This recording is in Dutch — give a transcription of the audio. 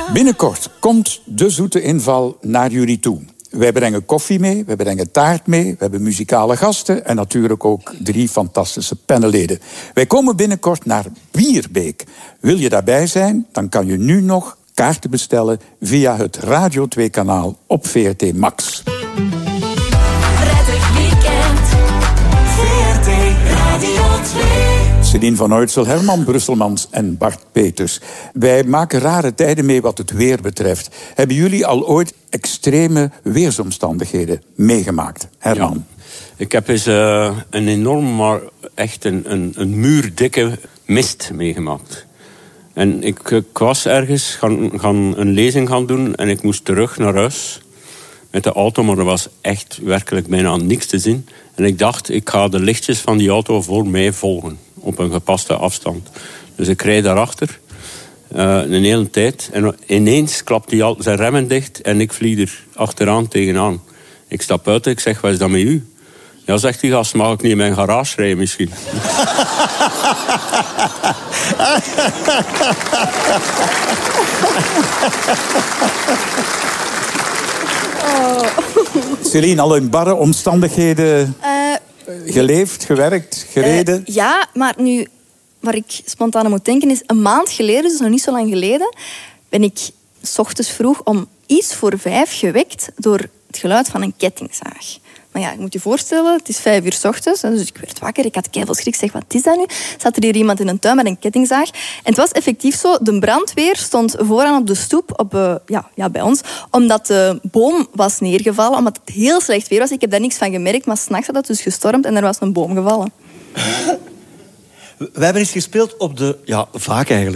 Binnenkort komt de zoete inval naar jullie toe. Wij brengen koffie mee, wij brengen taart mee, we hebben muzikale gasten en natuurlijk ook 3 fantastische panelleden. Wij komen binnenkort naar Bierbeek. Wil je daarbij zijn, dan kan je nu nog kaarten bestellen via het Radio 2-kanaal op VRT Max. Prettig weekend, VRT Radio 2. Céline van Uytsel, Herman Brusselmans en Bart Peters. Wij maken rare tijden mee wat het weer betreft. Hebben jullie al ooit extreme weersomstandigheden meegemaakt? Herman? Ja. Ik heb eens een enorm, maar echt een muurdikke mist meegemaakt. En ik was ergens gaan een lezing gaan doen en ik moest terug naar huis met de auto, maar er was echt werkelijk bijna niks te zien. En ik dacht, ik ga de lichtjes van die auto voor mij volgen op een gepaste afstand. Dus ik rijd daarachter een hele tijd en ineens klapt hij al zijn remmen dicht en ik vlieg er achteraan tegenaan. Ik stap uit en ik zeg, wat is dat met u? Ja, zegt die gast, mag ik niet in mijn garage rijden misschien? Céline, al in barre omstandigheden geleefd, gewerkt, gereden? Ja, maar nu, waar ik spontaan aan moet denken is, een maand geleden, dus nog niet zo lang geleden, ben ik 's ochtends vroeg om iets voor 5 gewekt door het geluid van een kettingzaag. Maar ja, ik moet je voorstellen, het is 5 uur 's ochtends, dus ik werd wakker, ik had keiveel schrik, zeg, wat is dat nu? Zat er hier iemand in een tuin met een kettingzaag? En het was effectief zo, de brandweer stond vooraan op de stoep bij ons, omdat de boom was neergevallen, omdat het heel slecht weer was. Ik heb daar niks van gemerkt, maar 's nachts had het dus gestormd en er was een boom gevallen. We hebben eens gespeeld op de... Ja, vaak eigenlijk.